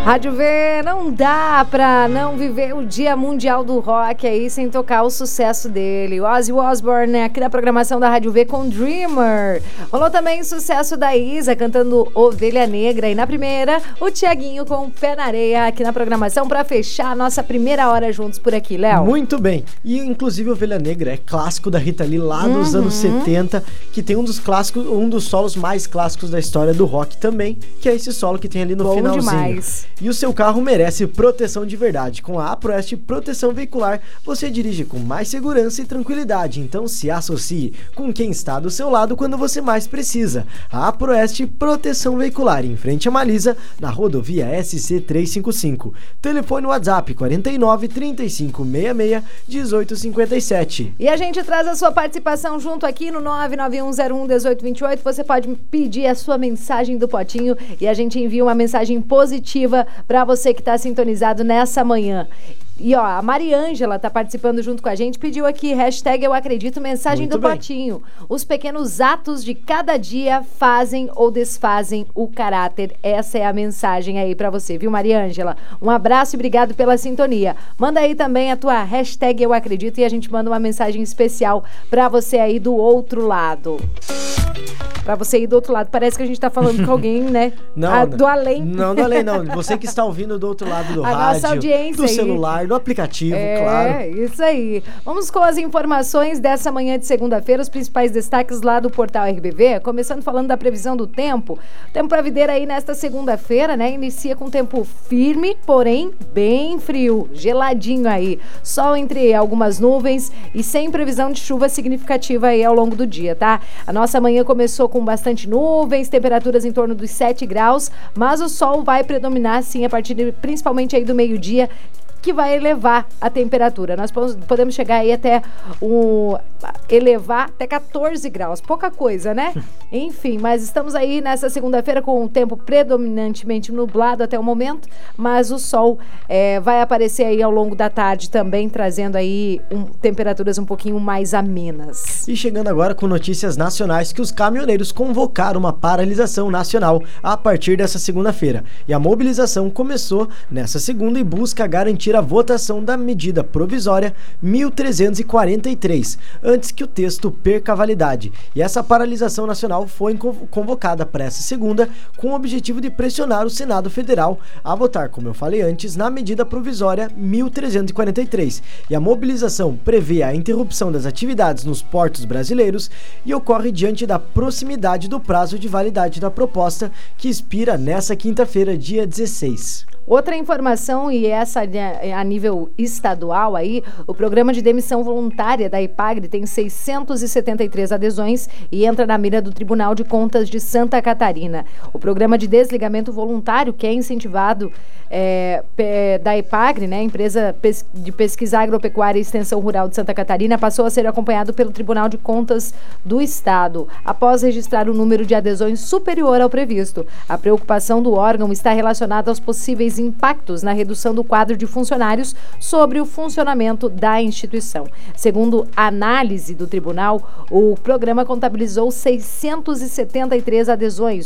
Rádio V, não dá pra não viver o Dia Mundial do Rock aí sem tocar o sucesso dele. O Ozzy Osbourne, né, aqui na programação da Rádio V com Dreamer. Rolou também o sucesso da Isa cantando Ovelha Negra. E na primeira, o Thiaguinho com Pé na Areia aqui na programação pra fechar a nossa primeira hora juntos por aqui, Léo. Muito bem. E inclusive Ovelha Negra é clássico da Rita Lee lá dos anos 70, que tem um dos solos mais clássicos da história do rock também, que é esse solo que tem ali no Bom finalzinho. Demais. E o seu carro merece proteção de verdade. Com a APROEST Proteção Veicular, você dirige com mais segurança e tranquilidade. Então se associe com quem está do seu lado quando você mais precisa. A APROEST Proteção Veicular, em frente a Malisa, na rodovia SC 355. Telefone WhatsApp 49 35 66 18 57. E a gente traz a sua participação junto aqui no 991011828. Você pode pedir a sua mensagem do potinho e a gente envia uma mensagem positiva para você que está sintonizado nessa manhã. E ó, a Mariângela tá participando junto com a gente, pediu aqui, hashtag eu acredito, mensagem Muito do bem. potinho. Os pequenos atos de cada dia fazem ou desfazem o caráter. Essa é a mensagem aí pra você, viu, Mariângela? Um abraço e obrigado pela sintonia. Manda aí também a tua hashtag eu acredito e a gente manda uma mensagem especial pra você aí do outro lado. Pra você ir do outro lado, parece que a gente tá falando com alguém, né? Do além. Não, do além não. Você que está ouvindo do outro lado do A rádio, nossa audiência do aí. celular, do aplicativo, claro. É, isso aí. Vamos com as informações dessa manhã de segunda-feira, os principais destaques lá do portal RBV, começando falando da previsão do tempo. O tempo pra videira aí nesta segunda-feira, né? Inicia com tempo firme, porém bem frio, geladinho aí. Sol entre algumas nuvens e sem previsão de chuva significativa aí ao longo do dia, tá? A nossa manhã começou com bastante nuvens, temperaturas em torno dos 7 graus, mas o sol vai predominar sim a partir principalmente aí do meio-dia, que vai elevar a temperatura. Nós podemos chegar aí até elevar até 14 graus. Pouca coisa, né? Enfim, mas estamos aí nessa segunda-feira com o tempo predominantemente nublado até o momento, mas o sol vai aparecer aí ao longo da tarde também, trazendo aí temperaturas um pouquinho mais amenas. E chegando agora com notícias nacionais que os caminhoneiros convocaram uma paralisação nacional a partir dessa segunda-feira. E a mobilização começou nessa segunda e busca garantir a votação da medida provisória 1343, antes que o texto perca a validade. E essa paralisação nacional foi convocada para essa segunda com o objetivo de pressionar o Senado Federal a votar, como eu falei antes, na medida provisória 1343. E a mobilização prevê a interrupção das atividades nos portos brasileiros e ocorre diante da proximidade do prazo de validade da proposta, que expira nessa quinta-feira, dia 16. Outra informação, e essa a nível estadual aí, o programa de demissão voluntária da IPAGRE tem 673 adesões e entra na mira do Tribunal de Contas de Santa Catarina. O programa de desligamento voluntário, que é incentivado da IPAGRE, né, Empresa de Pesquisa Agropecuária e Extensão Rural de Santa Catarina, passou a ser acompanhado pelo Tribunal de Contas do Estado, após registrar um número de adesões superior ao previsto. A preocupação do órgão está relacionada aos possíveis impactos na redução do quadro de funcionários sobre o funcionamento da instituição. Segundo a análise do tribunal, o programa contabilizou 673 adesões,